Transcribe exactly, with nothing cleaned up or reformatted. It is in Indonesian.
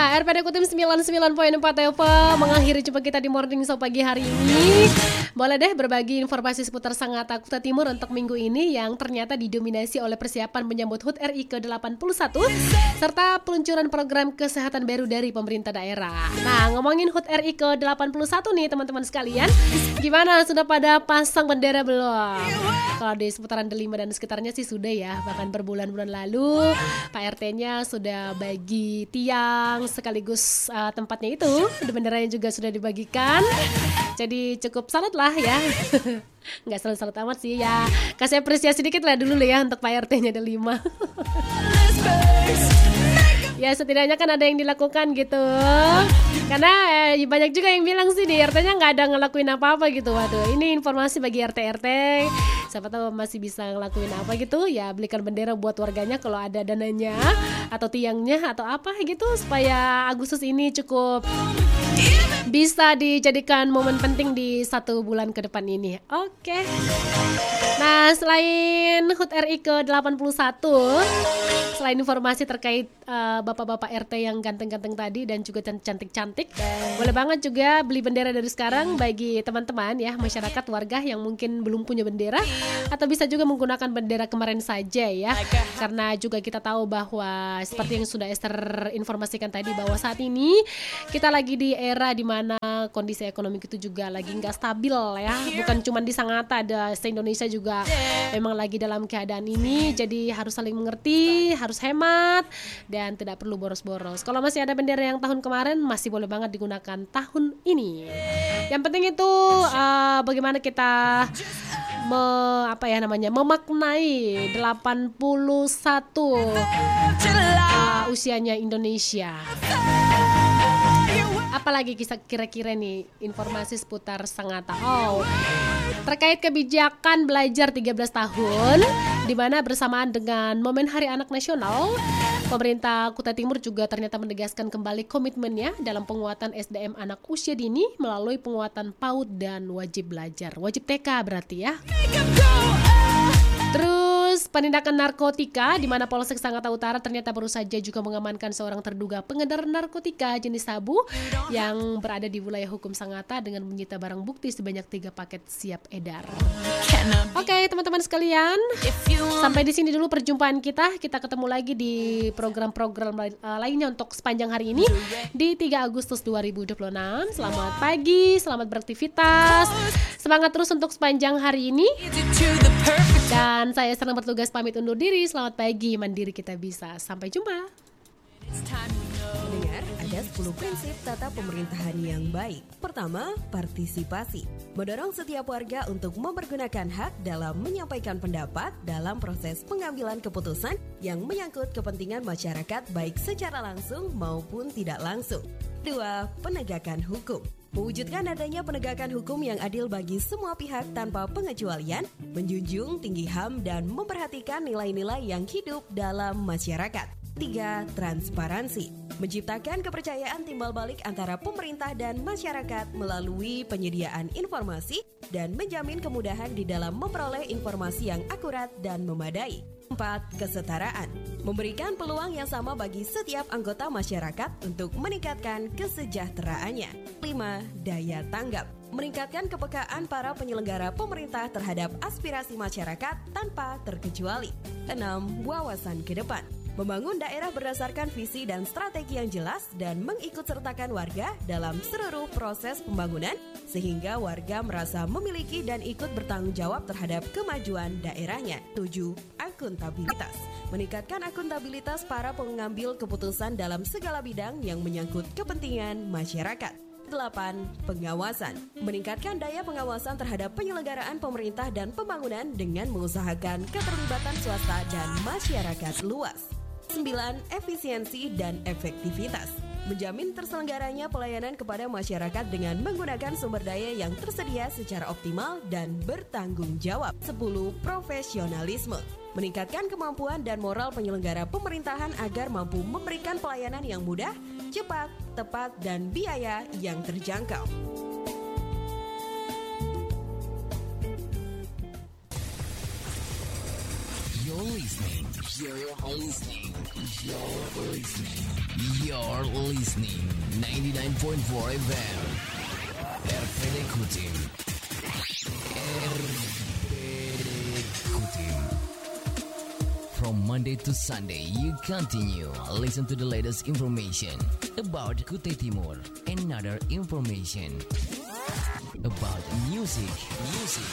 R P D Kutim sembilan puluh sembilan koma empat F M mengakhiri jumpa kita di Morning Show pagi hari ini. Boleh deh berbagi informasi seputar Sangatta Kuta Timur untuk minggu ini yang ternyata didominasi oleh persiapan menyambut H U T R I ke delapan puluh satu serta peluncuran program kesehatan baru dari pemerintah daerah. Nah, ngomongin H U T R I ke delapan puluh satu nih teman-teman sekalian, gimana, sudah pada pasang bendera belum? Kalau di seputaran Delima dan sekitarnya sih sudah ya, bahkan berbulan-bulan lalu Pak R T-nya sudah bagi tiang sekaligus uh, tempatnya itu, benderanya juga sudah dibagikan. Jadi cukup salut lah ya. Nggak salut-salut amat sih ya, kasih apresiasi sedikit lah dulu ya untuk Pak R T-nya Delima. Ya setidaknya kan ada yang dilakukan gitu. Karena eh, banyak juga yang bilang sih di R T-nya nggak ada ngelakuin apa-apa gitu. Waduh, ini informasi bagi R T-R T. Siapa tahu masih bisa ngelakuin apa gitu. Ya belikan bendera buat warganya kalau ada dananya atau tiangnya atau apa gitu, supaya Agustus ini cukup bisa dijadikan momen penting di satu bulan ke depan ini. Oke. Nah, selain H U T R I ke delapan puluh satu, selain informasi terkait uh, bapak-bapak R T yang ganteng-ganteng tadi dan juga cantik-cantik, boleh banget juga beli bendera dari sekarang bagi teman-teman ya, masyarakat warga yang mungkin belum punya bendera, atau bisa juga menggunakan bendera kemarin saja ya. Karena juga kita tahu bahwa seperti yang sudah Esther informasikan tadi, bahwa saat ini kita lagi di era di mana kondisi ekonomi itu juga lagi nggak stabil ya. Bukan cuma di Sangatta, ada se-Indonesia juga memang lagi dalam keadaan ini. Jadi harus saling mengerti, harus hemat, dan tidak perlu boros-boros. Kalau masih ada bendera yang tahun kemarin, masih boleh banget digunakan tahun ini. Yang penting itu uh, bagaimana kita me, apa ya namanya memaknai delapan puluh satu uh, usianya Indonesia. Apalagi kira-kira nih informasi seputar Sangatta. Oh, terkait kebijakan belajar tiga belas tahun, di mana bersamaan dengan momen Hari Anak Nasional, pemerintah Kuta Timur juga ternyata menegaskan kembali komitmennya dalam penguatan S D M anak usia dini melalui penguatan PAUD dan wajib belajar, wajib T K berarti ya. Terus penindakan narkotika, di mana Polsek Sangatta Utara ternyata baru saja juga mengamankan seorang terduga pengedar narkotika jenis sabu yang berada di wilayah hukum Sangatta dengan menyita barang bukti sebanyak tiga paket siap edar. Oke okay, teman-teman sekalian, sampai di sini dulu perjumpaan kita. Kita ketemu lagi di program-program lainnya untuk sepanjang hari ini di tiga Agustus dua ribu dua puluh enam. Selamat pagi, selamat beraktivitas, semangat terus untuk sepanjang hari ini. Dan saya senang bertugas pamit undur diri. Selamat pagi, mandiri kita bisa. Sampai jumpa. Dengar, ada sepuluh prinsip tata pemerintahan yang baik. Pertama, partisipasi. Mendorong setiap warga untuk mempergunakan hak dalam menyampaikan pendapat dalam proses pengambilan keputusan yang menyangkut kepentingan masyarakat baik secara langsung maupun tidak langsung. Dua, penegakan hukum. Mewujudkan adanya penegakan hukum yang adil bagi semua pihak tanpa pengecualian, menjunjung tinggi H A M dan memperhatikan nilai-nilai yang hidup dalam masyarakat. Tiga, transparansi. Menciptakan kepercayaan timbal balik antara pemerintah dan masyarakat melalui penyediaan informasi dan menjamin kemudahan di dalam memperoleh informasi yang akurat dan memadai. Empat, kesetaraan. Memberikan peluang yang sama bagi setiap anggota masyarakat untuk meningkatkan kesejahteraannya. Lima, daya tanggap. Meningkatkan kepekaan para penyelenggara pemerintah terhadap aspirasi masyarakat tanpa terkecuali. Enam, wawasan ke depan. Membangun daerah berdasarkan visi dan strategi yang jelas dan mengikutsertakan warga dalam seluruh proses pembangunan sehingga warga merasa memiliki dan ikut bertanggung jawab terhadap kemajuan daerahnya. Tujuh, akuntabilitas. Meningkatkan akuntabilitas para pengambil keputusan dalam segala bidang yang menyangkut kepentingan masyarakat. Delapan, pengawasan. Meningkatkan daya pengawasan terhadap penyelenggaraan pemerintah dan pembangunan dengan mengusahakan keterlibatan swasta dan masyarakat luas. Sembilan, efisiensi dan efektivitas. Menjamin terselenggaranya pelayanan kepada masyarakat dengan menggunakan sumber daya yang tersedia secara optimal dan bertanggung jawab. Sepuluh, profesionalisme. Meningkatkan kemampuan dan moral penyelenggara pemerintahan agar mampu memberikan pelayanan yang mudah, cepat, tepat, dan biaya yang terjangkau. You're listening You're listening. You're listening. You're listening. ninety-nine point four F M. R P D Kutim. R P D Kutim. From Monday to Sunday, you continue listen to the latest information about Kutai Timur and other information about music, music.